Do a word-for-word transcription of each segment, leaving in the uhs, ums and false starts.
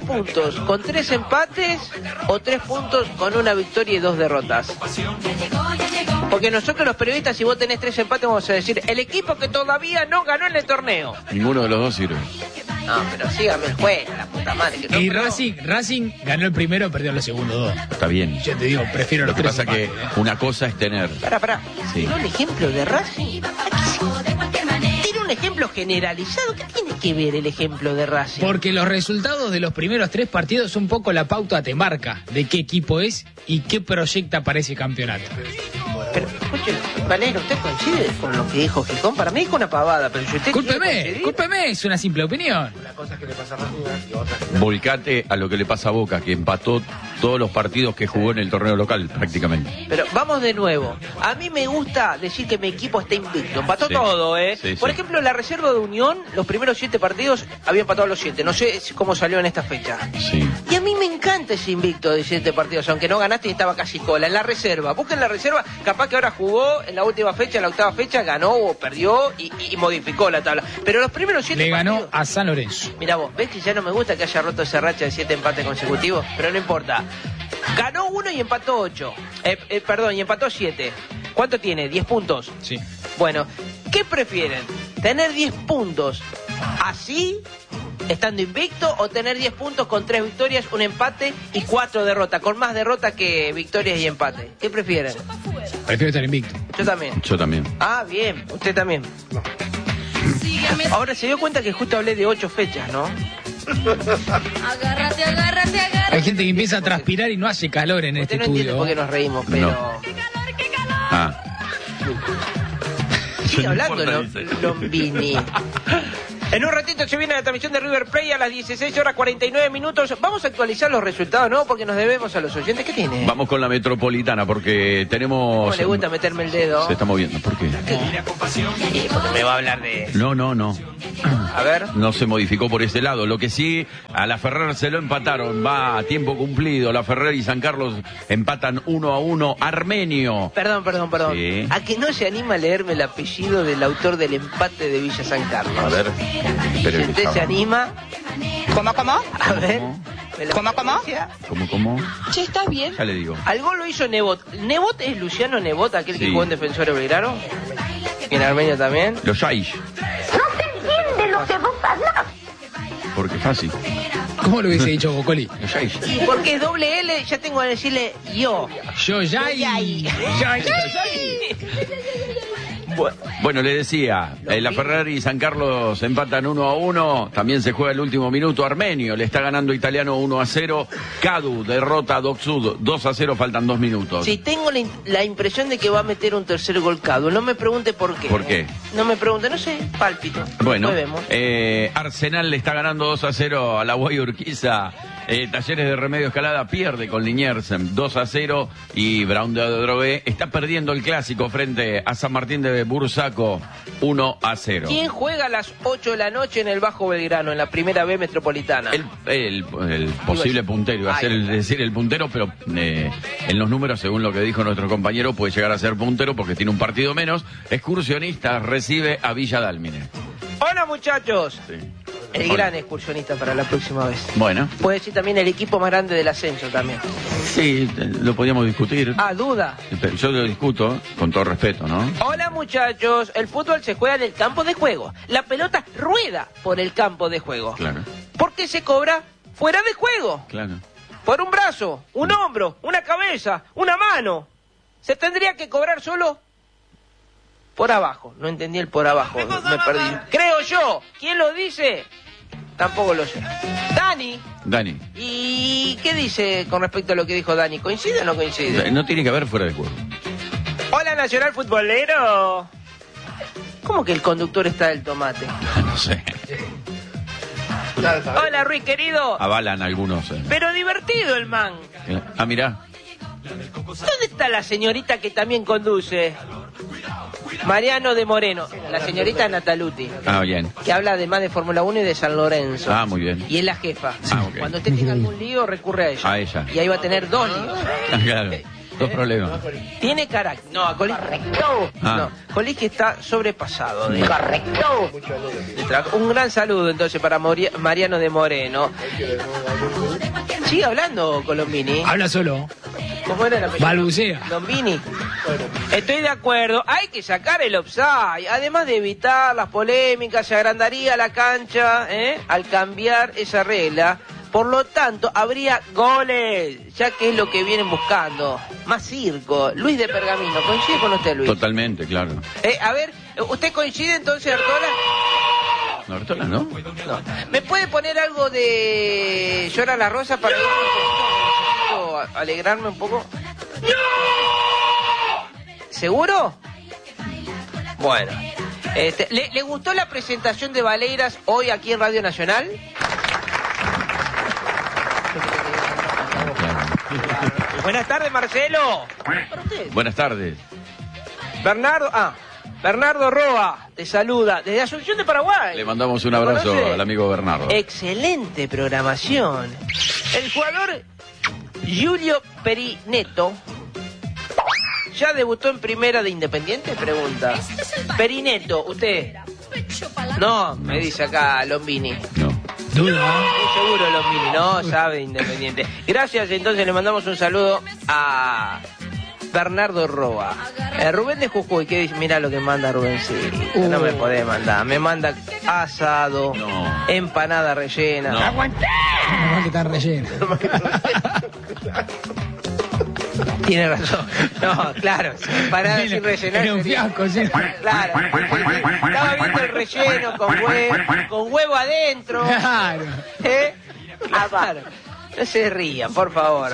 puntos con tres empates o tres puntos con una victoria y dos derrotas? Porque nosotros los periodistas, si vos tenés tres empates, vamos a decir, el equipo que todavía no ganó en el torneo. Ninguno de los dos sirve. No, pero sígame el juego, la puta madre. Que no, y pero... Racing, Racing ganó el primero, perdió los segundos dos. Está bien. Yo te digo, prefiero Lo los que tres pasa empates, que ¿eh? una cosa es tener... Pará, pará. Sí. ¿Tiene un ejemplo de Racing? ¿Tiene un ejemplo generalizado? ¿Qué tiene que ver el ejemplo de Racing? Porque los resultados de los primeros tres partidos un poco la pauta te marca de qué equipo es y qué proyecta para ese campeonato. Pero, escuche, Valero, ¿usted coincide con lo que dijo Gijón? Para mí dijo una pavada, pero si usted Cúlpeme, cúlpeme, es una simple opinión. Una cosa que le pasa a Racing y otra que no. Volcate a lo que le pasa a Boca, que empató todos los partidos que jugó en el torneo local, prácticamente. Pero vamos de nuevo. A mí me gusta decir que mi equipo está invicto. Empató Sí. todo, ¿eh? Sí, Por sí. ejemplo, la reserva de Unión, los primeros siete partidos, había empatado los siete. No sé cómo salió en esta fecha. Sí. Y a mí me encanta ese invicto de siete partidos, aunque no ganaste y estaba casi cola. En la reserva, busquen la reserva, capaz que ahora jugó en la última fecha, en la octava fecha, ganó o perdió y, y modificó la tabla. Pero los primeros siete Le ganó partidos... a San Lorenzo. Mira vos, ¿ves que ya no me gusta que haya roto esa racha de siete empates consecutivos? Pero no importa. Ganó uno y empató ocho. Eh, eh, perdón, y empató siete. ¿Cuánto tiene? ¿Diez puntos? Sí. Bueno, ¿qué prefieren? ¿Tener diez puntos así, estando invicto, o tener diez puntos con tres victorias, un empate y cuatro derrotas? Con más derrotas que victorias y empate. ¿Qué prefieren? Prefiero estar invicto. Yo también. Yo también. Ah, bien. Usted también. Ahora se dio cuenta que justo hablé de ocho fechas, ¿no? Agárrate, agárrate, agárrate. Hay gente que empieza a transpirar y no hace calor en este Usted no entiende estudio. por qué nos reímos, pero... No. ¡Qué calor, qué calor! Ah. Sigue No hablando, importa, Lom- dice. Lombini. En un ratito se viene la transmisión de River Plate a las dieciséis horas cuarenta y nueve minutos. Vamos a actualizar los resultados, ¿no? Porque nos debemos a los oyentes. ¿Qué tiene? Vamos con la Metropolitana, porque tenemos... ¿Cómo le gusta meterme el dedo? Se está moviendo. ¿Por qué? Sí, porque me va a hablar de... No, no, no. A ver. No se modificó por ese lado. Lo que sí, a la Ferrer se lo empataron. Va a tiempo cumplido. La Ferrer y San Carlos empatan uno a uno. Armenio. Perdón, perdón, perdón. Sí. ¿A que no se anima a leerme el apellido del autor del empate de Villa San Carlos? A ver. Pero Si que usted se estaba- anima... ¿Cómo, cómo? A ver. ¿me la ¿Cómo, cómo? pronuncia? ¿Cómo, cómo? Che, ¿estás bien? Ya le digo. Al gol lo hizo Nebot. ¿Nebot es Luciano Nebot, aquel que Sí. jugó en Defensor de Belgrano? ¿Y en Armenio también? Los Shaish. Porque es fácil. ¿Cómo lo hubiese dicho Bocoli? Los Shaish. Y porque es doble L, ya tengo que decirle yo. Yo ya Yay. Bueno, le decía, eh, la Ferrari y San Carlos empatan uno a uno. También se juega el último minuto. Armenio le está ganando Italiano uno a cero. Cadu derrota a Doc Sud dos a cero. Faltan dos minutos. Sí, tengo la, in- la impresión de que va a meter un tercer gol Cadu. No me pregunte por qué. ¿Por qué? No me pregunte, no sé, pálpito. Bueno, Después vemos. eh, Arsenal le está ganando dos a cero a la Guay Urquiza. Eh, Talleres de Remedio Escalada pierde con Liniers dos a cero. Y Brown de Adrogué está perdiendo el clásico frente a San Martín de Bursaco uno a cero. ¿Quién juega a las ocho de la noche en el Bajo Belgrano, en la primera B metropolitana? El, el, el posible puntero, iba a ser el, decir el puntero, pero eh, en los números, según lo que dijo nuestro compañero, puede llegar a ser puntero porque tiene un partido menos. Excursionista recibe a Villa Dálmine. Hola, muchachos. Sí. El Hola. gran excursionista para la próxima vez. Bueno, Puede decir también el equipo más grande del ascenso también. sí, eh, lo podíamos discutir. Ah, duda. Pero yo lo discuto con todo respeto, ¿no? Hola, muchachos. El fútbol se juega en el campo de juego. La pelota rueda por el campo de juego. Claro, ¿Por qué se cobra fuera de juego? claro. Por un brazo, un hombro, una cabeza, una mano. Se tendría que cobrar solo por abajo. No entendí el por abajo, me perdí. Creo yo. ¿Quién lo dice? Tampoco lo sé. Dani. Dani, ¿Y qué dice con respecto a lo que dijo Dani? ¿Coincide o no coincide? no tiene que haber fuera de juego. Hola, Nacional Futbolero. ¿Cómo que el conductor está del tomate? No sé. Hola, Ruiz, querido. Avalan algunos. eh. Pero divertido el man. Ah, mirá. ¿Dónde está la señorita que también conduce? Mariano de Moreno, la señorita Nataluti, Ah, bien. que habla además de Fórmula uno y de San Lorenzo. Ah, muy bien. Y es la jefa. Ah, ok. Cuando usted tenga algún lío, recurre a ella. A ella. Y ahí va a tener dos líos. Ah, claro. Dos problemas. Tiene carácter. No, Colic... Correcto. Ah. No, Colic está sobrepasado. De... Correcto. Un gran saludo entonces para Moria... Mariano de Moreno. Sigue hablando, Colombini. Habla solo. ¿Cómo era la película? Balbucea. Lombini. Estoy de acuerdo. Hay que sacar el offside. Además de evitar las polémicas, se agrandaría la cancha ¿eh? al cambiar esa regla. Por lo tanto, habría goles, ya que es lo que vienen buscando. Más circo. Luis de Pergamino, ¿coincide con usted, Luis? Totalmente, claro. Eh, a ver, ¿usted coincide entonces, Artola? No, Artola, ¿no? No. ¿Me puede poner algo de Llora la Rosa para ir un poquito, necesito alegrarme un poco? ¿Seguro? Bueno. Este, ¿le, ¿Le gustó la presentación de Valeiras hoy aquí en Radio Nacional? Buenas tardes, Marcelo. Buenas tardes. Bernardo, ah, Bernardo Roa te saluda desde Asunción de Paraguay. Le mandamos un ¿Lo abrazo conoce? al amigo Bernardo. Excelente programación. El jugador Julio Perineto ya debutó en primera de Independiente, pregunta. Perineto, usted. No, me dice acá Lombini. No. Duda. Muy seguro Lombini, no sabe Independiente. Gracias, entonces le mandamos un saludo a Bernardo Roa. Eh, Rubén de Jujuy, que dice, mira lo que manda Rubén, sí. Uh. No me podés mandar. Me manda asado, No. empanada rellena. No. Normal que están rellenas. Tiene razón. No, claro, empanada sin rellenar. Era un sería- fiasco, sí. Claro. Estaba viendo el relleno con huevo, con huevo adentro. Claro. ¿Eh? Ah, claro. No se ría, por favor.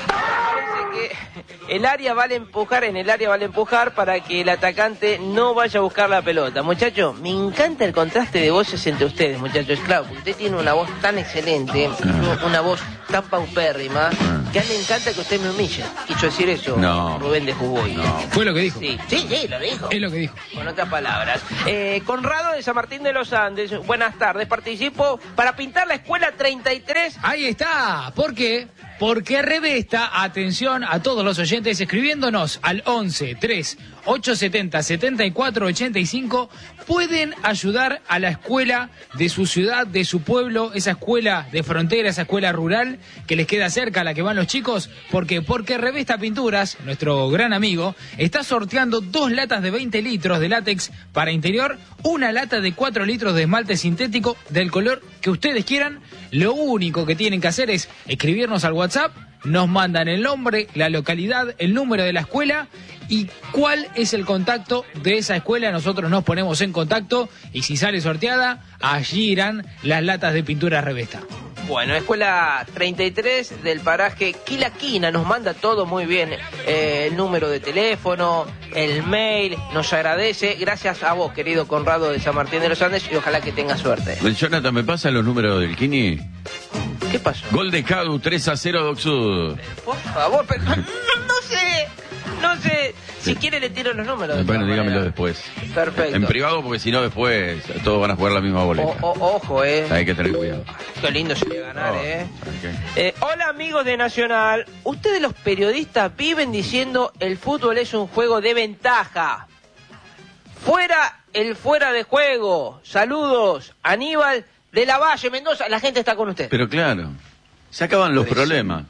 Dice que el área vale empujar, en el área vale empujar para que el atacante no vaya a buscar la pelota. Muchachos, me encanta el contraste de voces entre ustedes, muchachos. Claro, porque usted tiene una voz tan excelente, una voz tan paupérrima, que a mí me encanta que usted me humille. Quiso decir eso, No. Rubén de Jujuy. No. Fue lo que dijo. Sí, sí, sí, lo dijo. Es lo que dijo. Con otras palabras. Eh, Conrado de San Martín de los Andes, buenas tardes. Participo para pintar la escuela treinta y tres. Ahí está. ¿Por qué? Porque Revesta, atención a todos los oyentes, escribiéndonos al once tres ocho setenta setenta y cuatro ochenta y cinco, pueden ayudar a la escuela de su ciudad, de su pueblo, esa escuela de frontera, esa escuela rural que les queda cerca, a la que van los chicos. ¿Por qué? Porque Revesta Pinturas, nuestro gran amigo, está sorteando dos latas de veinte litros de látex para interior, una lata de cuatro litros de esmalte sintético del color que ustedes quieran. Lo único que tienen que hacer es escribirnos al WhatsApp, nos mandan el nombre, la localidad, el número de la escuela y cuál es el contacto de esa escuela. Nosotros nos ponemos en contacto y si sale sorteada, allí irán las latas de pintura Revesta. Bueno, escuela treinta y tres del paraje Quilaquina, nos manda todo muy bien, eh, el número de teléfono, el mail, nos agradece, gracias a vos, querido Conrado de San Martín de los Andes, y ojalá que tenga suerte. El Jonathan, ¿me pasa los números del Kini? ¿Qué pasó? Gol de Cadu, tres a cero Docsud. Por favor, pero no, no sé, no sé, si Sí. quiere le tiro los números. de Bueno, todas dígamelo maneras. después. Perfecto. En privado, porque si no después todos van a jugar la misma boleta. O- o- ojo, eh. Hay que tener cuidado. Qué lindo sería ganar, Oh, eh. ok. Eh, hola amigos de Nacional, ustedes los periodistas viven diciendo el fútbol es un juego de ventaja. Fuera el fuera de juego. Saludos, Aníbal de la Valle, Mendoza, la gente está con usted. Pero claro, se acaban los problemas.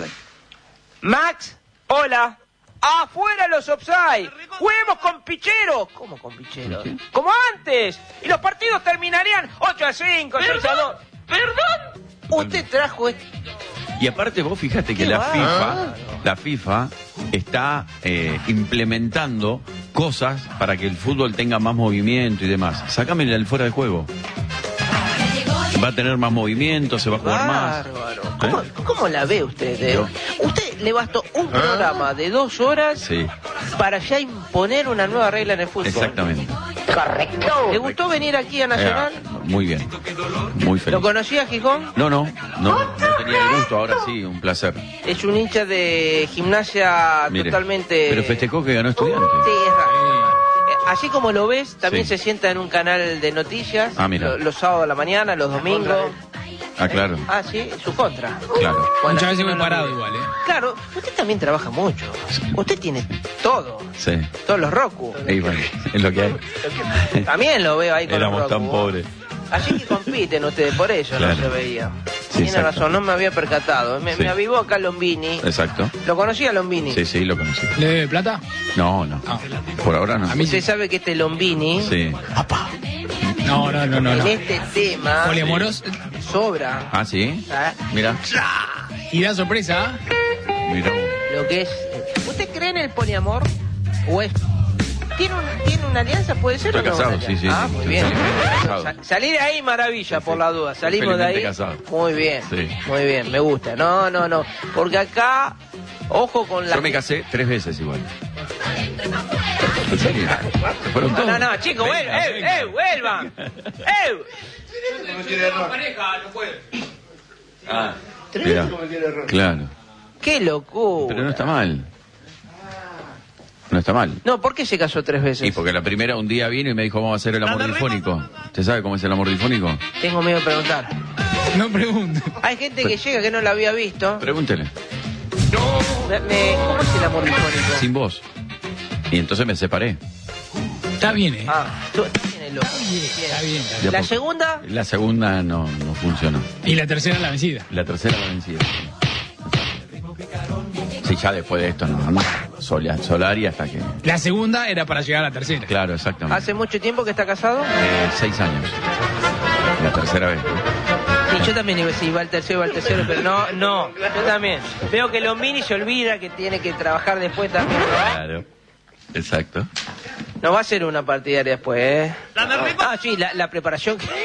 Max, hola. Afuera los offside. Juguemos con picheros. ¿Cómo con picheros? Como antes. Y los partidos terminarían ocho a cinco, seis a dos. ¿Perdón? Usted trajo este... Y aparte vos fíjate que Qué la bárbaro. FIFA, la FIFA está eh, implementando cosas para que el fútbol tenga más movimiento y demás. Sácame el fuera de juego. Va a tener más movimiento, se va a jugar más. Bárbaro. ¿Cómo, ¿Eh? cómo la ve usted? eh? Yo. Usted le bastó un programa de dos horas Sí, para ya imponer una nueva regla en el fútbol. exactamente. Correcto. ¿Le gustó venir aquí a Nacional? Eh, muy bien, muy feliz. ¿Lo conocía Gijón? No, no, no, no tenía el gusto, ahora sí, un placer. Es un hincha de gimnasia Mire, totalmente... pero festejó que ganó Estudiante. Sí, es raro. Eh, Así como lo ves, también Sí. se sienta en un canal de noticias, Ah, mira. lo- los sábados a la mañana, los domingos. Ah, claro. Ah, sí, su contra. Claro. Bueno, Muchas veces no muy lo parado vi. igual, ¿eh? Claro, usted también trabaja mucho. Usted tiene todo. Sí. Todos los Roku. Y bueno, es lo que hay. También lo veo ahí con Éramos los Roku. tan pobres. Así que compiten ustedes, por eso Claro. no se veía. Sí, Tiene exacto. razón, no me había percatado. Me, Sí. me avivó acá Lombini. Exacto. ¿Lo conocía Lombini? Sí, sí, lo conocí. ¿Le debe plata? No, no. Ah. Por ahora no. A mí Usted sabe que este Lombini, Sí. No, no, no, no. en no. este tema, Poliamoros. sobra. Ah, sí. ¿Ah? Mira. Y da sorpresa. Mira. Lo que es. ¿Usted cree en el poliamor? ¿O es.? ¿Tiene, un, ¿Tiene una alianza? ¿Puede ser? Estoy o no? casado, Una sí, sí, Ah, sí. muy Sí, bien. felizmente casado. Sa- Salí de ahí, maravilla, Sí, por sí. la duda. Salimos de ahí. Felizmente casado. Muy bien. Sí. Muy bien, me gusta. No, no, no. Porque acá, ojo con la. Yo me casé tres veces igual. ¿En serio? Fueron No, todos. no, no, chicos, Venga, vuelvan. ¡Eh, venga. eh, vuelvan! ¡Eh! Ah, mirá. Claro. ¡Qué locura! Pero no está mal. No está mal. No, ¿por qué se casó tres veces? Y porque la primera un día vino y me dijo, vamos a hacer el amor difónico. ¿Usted sabe cómo es el amor difónico? Tengo miedo de preguntar. No pregunto. Hay gente que llega que no la había visto. Pregúntele. Me- me- ¿Cómo es el amor difónico? Sin voz. Y entonces me separé. Está bien, ¿eh? Ah, tú tienes loco. Está bien, está Ya bien. La por- segunda, La segunda no, no funcionó. Y la tercera la vencida. La tercera la vencida. Sí, ya después de esto no, no. Sola- Solari hasta que... La segunda era para llegar a la tercera. Claro, exactamente. ¿hace mucho tiempo que está casado? Eh, seis años. La tercera vez. ¿no? Sí, yo también iba a decir, iba al tercero, iba al tercero, pero no, no, yo también. Veo que Lombini se olvida que tiene que trabajar después también, ¿no? Claro. Exacto. No va a ser una partidaria después, ¿eh? Ah, sí, la, la preparación que...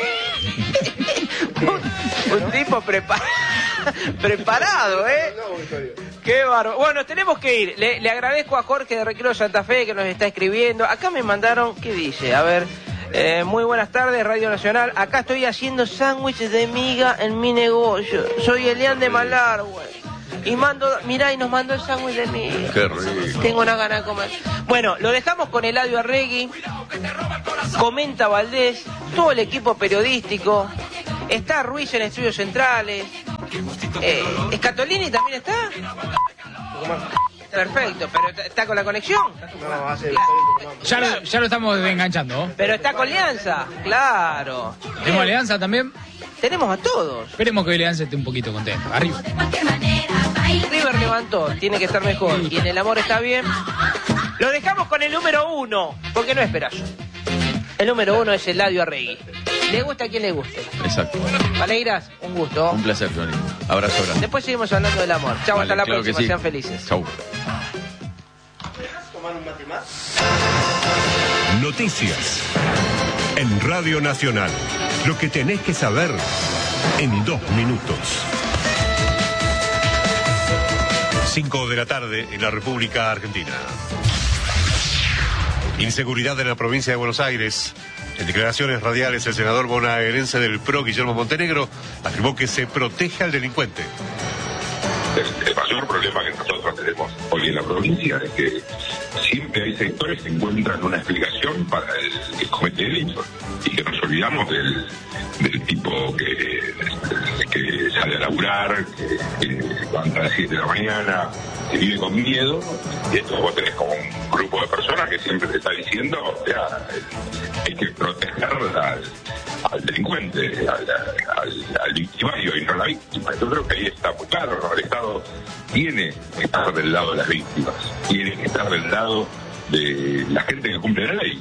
un, un tipo prepa- preparado, ¿eh? Qué bárbaro. Bueno, tenemos que ir. Le, le agradezco a Jorge de Recreo Santa Fe que nos está escribiendo. Acá me mandaron, ¿qué dice? A ver, eh, muy buenas tardes, Radio Nacional. Acá estoy haciendo sándwiches de miga en mi negocio. Soy Elian de Malargüe. Y mando, mirá, y nos mandó el sándwich de miga. Qué rico. Tengo una gana de comer. Bueno, lo dejamos con Eladio Arregui. Comenta Valdés, todo el equipo periodístico. Está Ruiz en Estudios Centrales. Eh, ¿Escatolini también está? Perfecto, pero ¿está con la conexión? No, hace Ya lo, ya lo estamos enganchando. ¿no? Pero está con Lianza, claro. ¿Tenemos alianza también? Tenemos a todos. Esperemos que Alianza esté un poquito contento. Arriba. River levantó, tiene que estar mejor. Y en el amor está bien. Lo dejamos con el número uno, porque no es Perazo. El número uno es Eladio Arregui. Le gusta a quien le guste. Exacto. Valeiras, un gusto. Un placer, Johnny. Abrazo grande. Después seguimos hablando del amor. Chao, Vale, hasta la claro que próxima. sí. Sean felices. Chau. tomar un mate más. Noticias. En Radio Nacional. Lo que tenés que saber en dos minutos. Cinco de la tarde en la República Argentina. Inseguridad en la provincia de Buenos Aires. En declaraciones radiales, el senador bonaerense del P R O, Guillermo Montenegro, afirmó que se protege al delincuente. El, el mayor problema que nosotros tenemos hoy en la provincia es que siempre hay sectores que encuentran una explicación para el que comete delitos y que nos olvidamos del, del tipo que, que sale a laburar, que, que levanta a las siete de la mañana, que vive con miedo, y esto vos tenés como un grupo de personas que siempre te está diciendo, o sea, hay que proteger al, al delincuente, al, al, al victimario y no a la víctima. Yo creo que ahí está muy claro, ¿no? El Estado tiene que estar del lado de las víctimas, tiene que estar del lado de la gente que cumple la ley.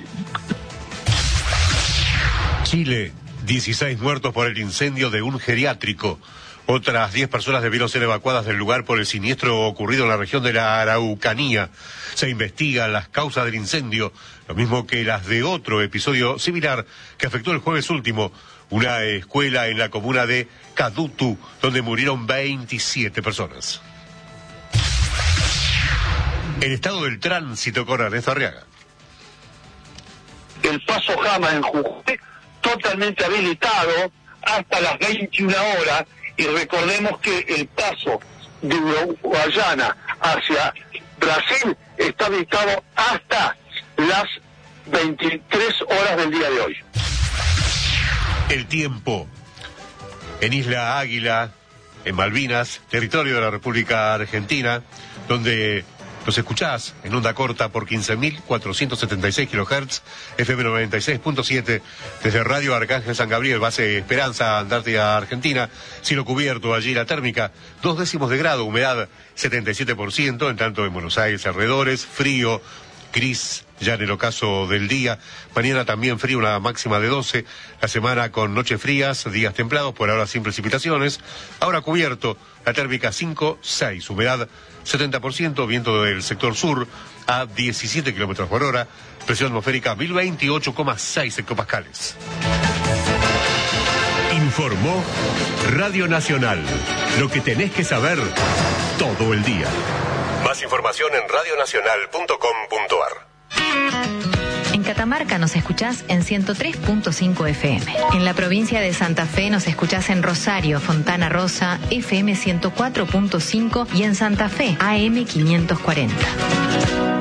Chile, dieciséis muertos por el incendio de un geriátrico. Otras diez personas debieron ser evacuadas del lugar por el siniestro ocurrido en la región de la Araucanía. Se investigan las causas del incendio, lo mismo que las de otro episodio similar que afectó el jueves último una escuela en la comuna de Cadutu, donde murieron veintisiete personas. El estado del tránsito con Ernesto Arriaga. El paso Jama en Jujuy totalmente habilitado hasta las veintiuna horas, y recordemos que el paso de Uruguayana hacia Brasil está habilitado hasta las veintitrés horas del día de hoy. El tiempo. en Isla Águila, en Malvinas, territorio de la República Argentina, donde los escuchás en onda corta por quince mil cuatrocientos setenta y seis kilohertz, F M noventa y seis punto siete, desde Radio Arcángel San Gabriel, base Esperanza, Antártida, Argentina, cielo cubierto, allí la térmica, dos décimos de grado, humedad setenta y siete por ciento, en tanto en Buenos Aires alrededores, frío, gris, ya en el ocaso del día. Mañana también frío, una máxima de doce. La semana con noches frías, días templados, por ahora sin precipitaciones. Ahora cubierto, la térmica cinco, seis, humedad setenta por ciento, viento del sector sur a diecisiete kilómetros por hora, presión atmosférica mil veintiocho coma seis hectopascales. Informó Radio Nacional. Lo que tenés que saber todo el día. Más información en radionacional punto com punto ar. En Catamarca nos escuchás en ciento tres punto cinco F M. En la provincia de Santa Fe nos escuchás en Rosario, Fontana Rosa, F M ciento cuatro punto cinco y en Santa Fe, A M quinientos cuarenta.